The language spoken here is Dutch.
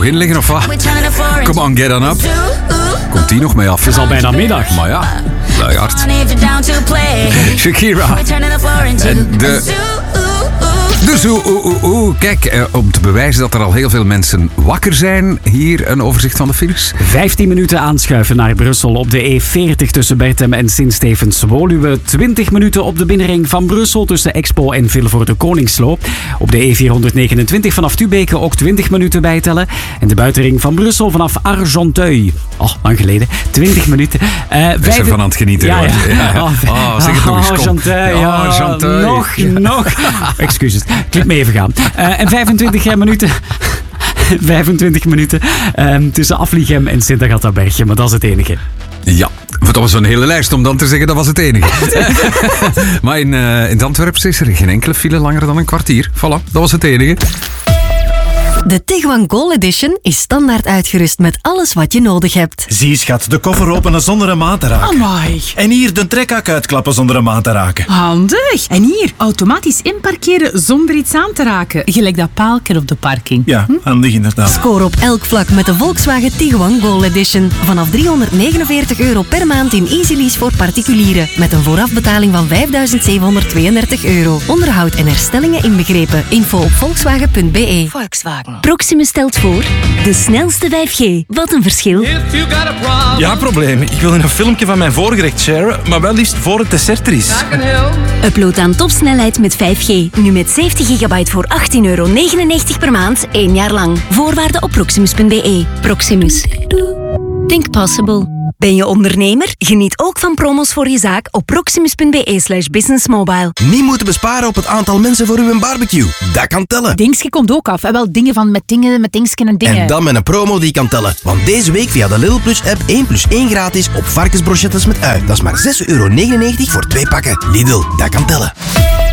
binnen liggen of wat? Come on, get on up. Komt die nog mee af? Het is al bijna middag. Maar ja, luiaard. Shakira. En kijk, om te bewijzen dat er al heel veel mensen wakker zijn, hier een overzicht van de files. 15 minuten aanschuiven naar Brussel op de E40 tussen Bertem en Sint-Stevens-Woluwe. 20 minuten op de binnenring van Brussel tussen Expo en Vilvoorde Koningsloop. Op de E429 vanaf Tubeke ook 20 minuten bijtellen. En de buitenring van Brussel vanaf Argenteuil. Oh, lang geleden. 20 minuten. Is er van aan het genieten. Ja. Zeg het nog eens. Argenteuil. Argenteuil. Nog. Excuses. Clip me even gaan. En 25 minuten... 25 minuten tussen Afligem en Sint-Agatha-Bergje, maar dat is het enige. Ja, dat was zo'n hele lijst om dan te zeggen dat was het enige. Maar in Antwerpen is er geen enkele file langer dan een kwartier. Voilà, dat was het enige. De Tiguan Goal Edition is standaard uitgerust met alles wat je nodig hebt. Zie schat, de koffer openen zonder een maat te raken. Amai. En hier de trekhak uitklappen zonder een maat te raken. Handig. En hier, automatisch inparkeren zonder iets aan te raken. Gelijk dat paalken op de parking. Ja, handig inderdaad. Score op elk vlak met de Volkswagen Tiguan Goal Edition. Vanaf €349 per maand in Easy Lease voor particulieren. Met een voorafbetaling van €5.732. Onderhoud en herstellingen inbegrepen. Info op volkswagen.be. Volkswagen. Proximus stelt voor de snelste 5G. Wat een verschil. Ja, probleem. Ik wil een filmpje van mijn voorgerecht sharen, maar wel liefst voor het dessert er is. Upload aan topsnelheid met 5G. Nu met 70 gigabyte voor €18,99 per maand, 1 jaar lang. Voorwaarden op proximus.be. Proximus. Think possible. Ben je ondernemer? Geniet ook van promos voor je zaak op proximus.be/businessmobile. Niet moeten besparen op het aantal mensen voor uw barbecue. Dat kan tellen. Dingsje komt ook af. En wel dingen van met dingsken en dingen. En dan met een promo die kan tellen. Want deze week via de Lidl Plus app 1 + 1 gratis op varkensbrochettes met ui. Dat is maar €6,99 voor 2 pakken. Lidl, dat kan tellen.